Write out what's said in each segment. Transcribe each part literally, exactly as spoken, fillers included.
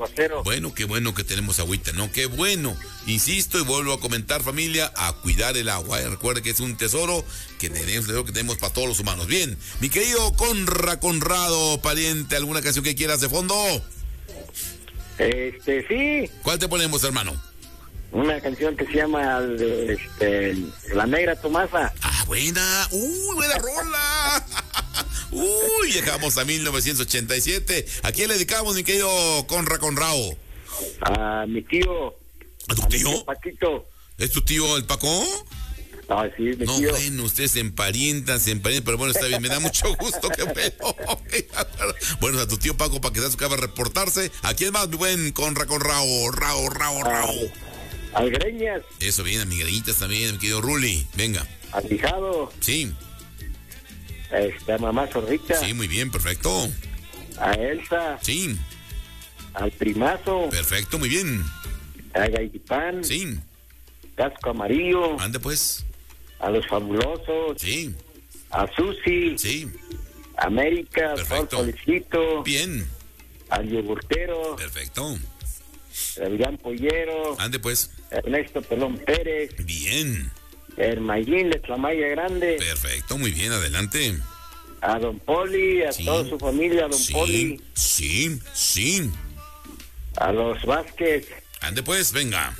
aguacero. Bueno, qué bueno que tenemos agüita, ¿no? Qué bueno. Insisto y vuelvo a comentar, familia, a cuidar el agua. ¿eh? Recuerde que es un tesoro que tenemos, que tenemos para todos los humanos. Bien, mi querido Conra Conrado, pariente, ¿alguna canción que quieras de fondo? Este, sí. ¿Cuál te ponemos, hermano? Una canción que se llama este, La Negra Tomasa. Ah, buena. Uy, buena rola. Uy, llegamos a mil novecientos ochenta y siete. ¿A quién le dedicamos, mi querido Conra Conrado? A mi tío. ¿A tu a tío? Mi tío Paquito. ¿Es tu tío el Paco? Ah, sí, mi no, tío. bueno, ustedes se emparientan, se emparientan, pero bueno, está bien, me da mucho gusto que bueno. Bueno, a tu tío Paco para que se acabe de reportarse. ¿A quién más, mi buen Conra Conrado? Rao, Rao, Rao. Al Greñas. Eso, bien, a Miguelitas también, mi querido Ruli. Venga. Al Fijado. Sí. Este, a Mamá Zorrita. Sí, muy bien, perfecto. A Elsa. Sí. Al Primazo. Perfecto, muy bien. A Gaitipán. Sí. Casco Amarillo. Ande pues. A Los Fabulosos. Sí. A Susi. Sí. América. Perfecto. Felicito. Bien. Al Yogurtero. Perfecto. El Gran Pollero. Ande pues. Ernesto Pelón Pérez. Bien. El Mayín de Tlamaya Grande. Perfecto, muy bien, adelante. A Don Poli, a sí. toda su familia, a Don sí. Poli. Sí, sí. A los Vázquez. Ande pues, venga.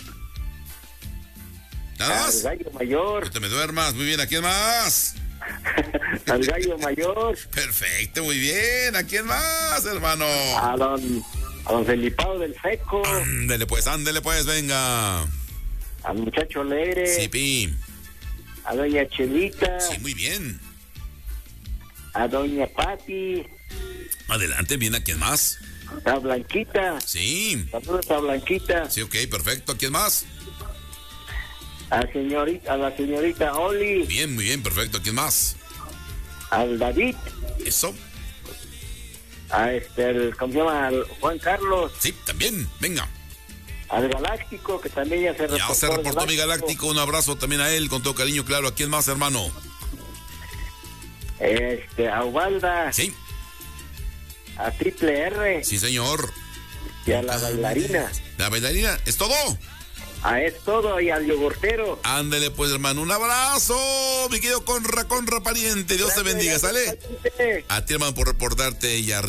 Nada más. Al Gallo Mayor. No te me duermas, muy bien, ¿a quién más? Al Gallo Mayor. Perfecto, muy bien, ¿a quién más, hermano? A don, a don Felipao del Seco. Ándele pues, ándele pues, venga. Al Muchacho Alegre. Sí, pi. A doña Chelita. Sí, muy bien. A doña Pati. Adelante, bien, ¿a quién más? A Blanquita. Sí. Saludos a Blanquita. Sí, ok, perfecto, ¿a quién más? A, señorita, a la señorita Oli. Bien, muy bien, perfecto, ¿a quién más? Al David. Eso. A este, el, ¿cómo se llama? Al Juan Carlos. Sí, también, venga. Al Galáctico, que también ya se reportó. Ya se reportó Galáctico. Mi Galáctico, un abrazo también a él, con todo cariño, claro. ¿A quién más, hermano? Este, a Ubalda. Sí. A Triple R. Sí, señor. Y a la bailarina. ¿La bailarina? ¿Es todo? Ah, es todo, y al yogurtero. Ándele pues, hermano, un abrazo, mi querido Conra, Conra pariente. Dios gracias, te bendiga, ¿sale? A ti, hermano, por reportarte y a